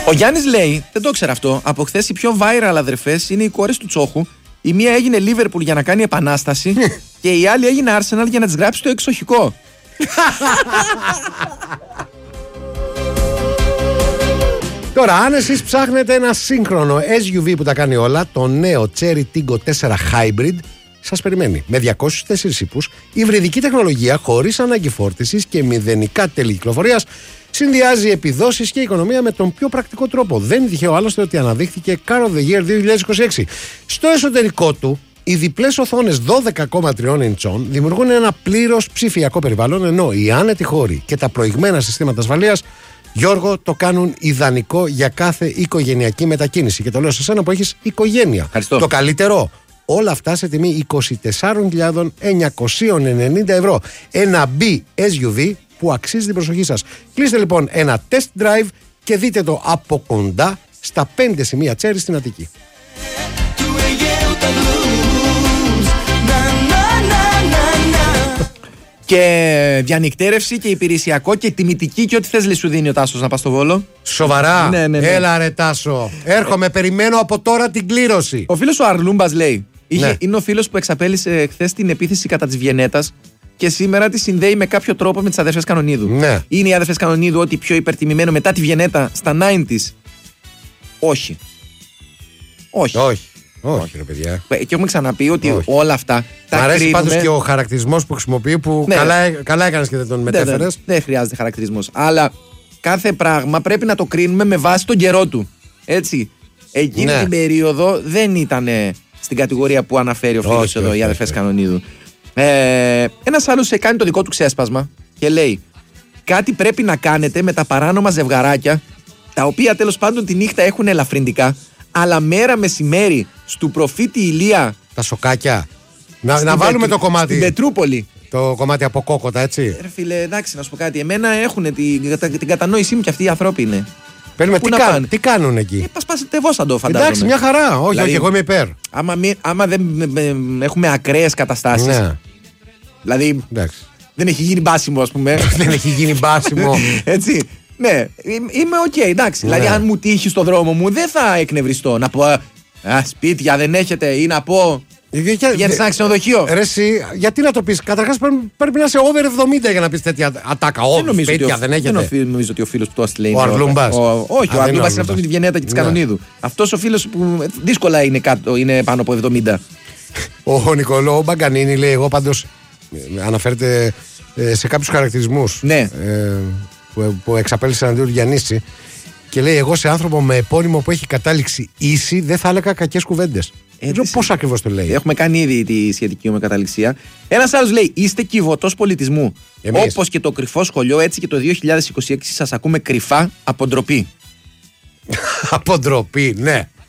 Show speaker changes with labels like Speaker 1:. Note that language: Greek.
Speaker 1: Ο Γιάννης λέει, δεν το ήξερα αυτό, από χθες οι πιο viral αδερφές είναι οι κόρες του Τσόχου. Η μία έγινε Liverpool για να κάνει επανάσταση και η άλλη έγινε Arsenal για να τις γράψει το εξοχικό.
Speaker 2: Τώρα, αν εσείς ψάχνετε ένα σύγχρονο SUV που τα κάνει όλα, το νέο Cherry Tiggo 4 Hybrid σας περιμένει. Με 204 ύπους, υβριδική τεχνολογία χωρίς ανάγκη φόρτισης και μηδενικά τέλη κυκλοφορίας, συνδυάζει επιδόσεις και οικονομία με τον πιο πρακτικό τρόπο. Δεν είναι τυχαίο άλλωστε ότι αναδείχθηκε Car of the Year 2026. Στο εσωτερικό του, οι διπλές οθόνες 12,3 ιντσών δημιουργούν ένα πλήρως ψηφιακό περιβάλλον, ενώ οι άνετοι χώροι και τα προηγμένα συστήματα ασφαλείας, Γιώργο, το κάνουν ιδανικό για κάθε οικογενειακή μετακίνηση. Και το λέω σε σένα που έχεις οικογένεια.
Speaker 1: Ευχαριστώ.
Speaker 2: Το καλύτερο, όλα αυτά σε τιμή 24.990 ευρώ. Ένα B SUV που αξίζει την προσοχή σας. Κλείστε λοιπόν ένα test drive και δείτε το από κοντά στα 5 σημεία Cherry στην Αττική.
Speaker 1: Και διανυκτέρευση και υπηρεσιακό και τιμητική και ό,τι θες λέει σου δίνει ο Τάσος να πας στο Βόλο.
Speaker 2: Σοβαρά.
Speaker 1: Ναι.
Speaker 2: Έλα ρε Τάσο. Έρχομαι, περιμένω από τώρα την κλήρωση.
Speaker 1: Ο φίλος ο Αρλούμπας λέει,
Speaker 2: Ναι.
Speaker 1: είναι ο φίλος που εξαπέλυσε χθες την επίθεση κατά της Βιενέτας και σήμερα τη συνδέει με κάποιο τρόπο με τις αδερφές Κανονίδου.
Speaker 2: Ναι.
Speaker 1: Είναι οι αδερφές Κανονίδου ότι πιο υπερτιμημένο μετά τη Βιενέτα στα 90's? Όχι.
Speaker 2: Όχι ρε παιδιά.
Speaker 1: Και έχουμε ξαναπεί ότι
Speaker 2: Όχι.
Speaker 1: όλα αυτά τα
Speaker 2: Μ' αρέσει
Speaker 1: κρίνουμε.
Speaker 2: πάντως και ο χαρακτηρισμός που χρησιμοποιεί που
Speaker 1: Ναι.
Speaker 2: καλά έκανες και δεν τον μετέφερες.
Speaker 1: Δεν χρειάζεται χαρακτηρισμός. Αλλά κάθε πράγμα πρέπει να το κρίνουμε με βάση τον καιρό του. Έτσι. Εκείνη
Speaker 2: Ναι.
Speaker 1: την περίοδο δεν ήταν στην κατηγορία που αναφέρει ο φίλος εδώ, οι αδερφές Κανονίδου. Ένας άλλος κάνει το δικό του ξέσπασμα και λέει: κάτι πρέπει να κάνετε με τα παράνομα ζευγαράκια, τα οποία τέλος πάντων τη νύχτα έχουν ελαφρυντικά, αλλά μέρα μεσημέρι στου προφήτη Ηλία.
Speaker 2: Τα σοκάκια. Να βάλουμε το κομμάτι.
Speaker 1: Στην Πετρούπολη.
Speaker 2: Το κομμάτι από κόκοτα, έτσι.
Speaker 1: Ρε φίλε, εντάξει, να σου πω κάτι. Εμένα έχουν την κατανόησή μου και αυτοί οι άνθρωποι είναι.
Speaker 2: Παίρνουμε,
Speaker 1: Πού να πάνε?
Speaker 2: τι κάνουν εκεί.
Speaker 1: Πασπασιτευόσαντο, φαντάζομαι.
Speaker 2: Εντάξει, μια χαρά. Όχι,
Speaker 1: Δηλαδή,
Speaker 2: όχι, εγώ είμαι υπέρ.
Speaker 1: Άμα δεν έχουμε ακραίες καταστάσεις.
Speaker 2: Ναι,
Speaker 1: Δηλαδή,
Speaker 2: εντάξει.
Speaker 1: δεν έχει γίνει μπάσιμο, ας πούμε.
Speaker 2: Δεν έχει γίνει μπάσιμο.
Speaker 1: Έτσι. Ναι, είμαι οκ, εντάξει.
Speaker 2: Ναι.
Speaker 1: Δηλαδή, αν μου τύχει στο δρόμο μου, δεν θα εκνευριστώ. Να πω, σπίτια δεν έχετε, ή να πω. Πηγαίνεις σε ένα ξενοδοχείο.
Speaker 2: Ρε εσύ, γιατί να το πεις? Καταρχάς πρέπει να είσαι over 70 για να πεις τέτοια ατάκα. Όχι, σπίτια δεν έχετε.
Speaker 1: Δεν νομίζω ότι ο φίλος που το έστειλε είναι.
Speaker 2: Ο Αρλούμπας.
Speaker 1: Όχι, ο Αρλούμπας είναι αυτό με τη Βιενέτα και τη Κανονίδου. Αυτός ο φίλος που δύσκολα είναι πάνω από 70.
Speaker 2: Ο Νικολό Μπαγκανίνη λέει: εγώ πάντως αναφέρεται σε κάποιους χαρακτηρισμούς
Speaker 1: Ναι.
Speaker 2: που εξαπέλυσε αντί του Γιαννίση και λέει: εγώ σε άνθρωπο με επώνυμο που έχει κατάληξη ίση δεν θα έλεγα κακές κουβέντες. Δεν ξέρω πώς ακριβώς το λέει.
Speaker 1: Έχουμε κάνει ήδη τη σχετική ομοκαταληξία. Ένας άλλος λέει: είστε κυβωτός πολιτισμού. Όπως και το κρυφό σχολείο, έτσι και το 2026 σας ακούμε κρυφά από ντροπή.
Speaker 2: Από ντροπή, ναι.